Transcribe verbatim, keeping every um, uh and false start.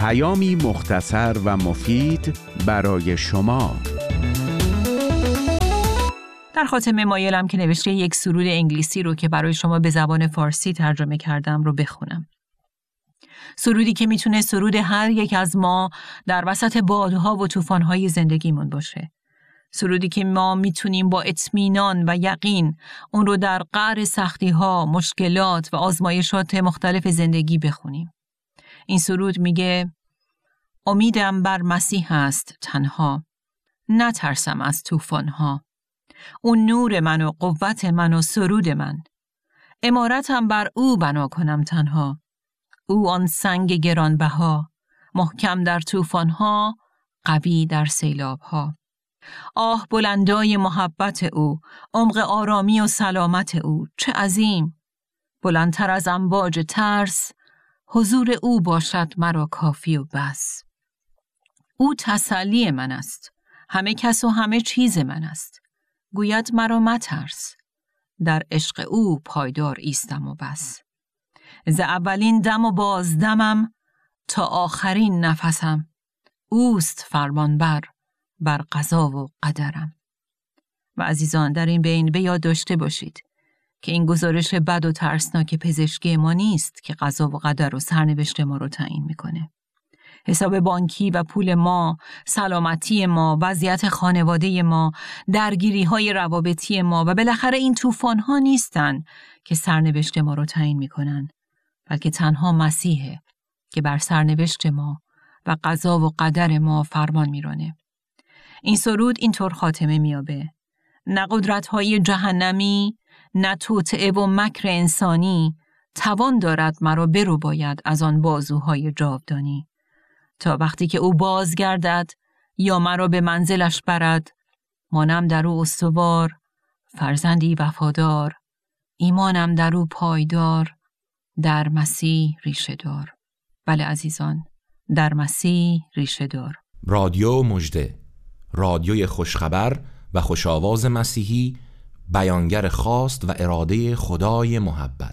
پیامی مختصر و مفید برای شما. در خاتمه مایلم که نوشته یک سرود انگلیسی رو که برای شما به زبان فارسی ترجمه کردم رو بخونم. سرودی که میتونه سرود هر یک از ما در وسط بادها و طوفان‌های زندگیمون باشه. سرودی که ما میتونیم با اطمینان و یقین اون رو در قعر سختی‌ها، مشکلات و آزمایشات مختلف زندگی بخونیم. این سرود میگه: امیدم بر مسیح است تنها، نترسم از طوفان‌ها. اون نور من و قوت من و سرود من، عمارتم بر او بنا کنم تنها. او آن سنگ گرانبها، محکم در طوفان‌ها، قوی در سیلاب‌ها. آه بلندای محبت او، عمق آرامی و سلامت او چه عظیم. بلندتر از امواج ترس، حضور او باشد مرا کافی و بس. او تسلی من است، همه کس و همه چیز من است. گوید مرا مترس، در عشق او پایدار ایستم و بس. ز اولین دم و بازدمم تا آخرین نفسم، اوست فرمانبر بر قضا و قدرم. و عزیزان، در این بین به یاد داشته باشید که این گزارش بد و ترسناک پزشکی ما نیست که قضا و قدر و سرنوشت ما رو تعیین میکنه. حساب بانکی و پول ما، سلامتی ما، وضعیت خانواده ما، درگیری‌های روابطی ما و بالاخره این طوفان‌ها نیستن که سرنوشت ما رو تعیین میکنن، بلکه تنها مسیحه که بر سرنوشت ما و قضا و قدر ما فرمان میرانه. این سرود اینطور خاتمه میابه: نه قدرت‌های جهنمی، نه توطئه و مکر انسانی توان دارد مرا برو باید از آن بازوهای جاودانی. تا وقتی که او بازگردد یا مرا به منزلش برد، مانم در او استوار، فرزندی وفادار، ایمانم در او پایدار، در مسیح ریشه دار. بله عزیزان، در مسیح ریشه دار. رادیو مژده، رادیوی خوشخبر و خوشاواز مسیحی، بیانگر خواست و اراده خدای محبت.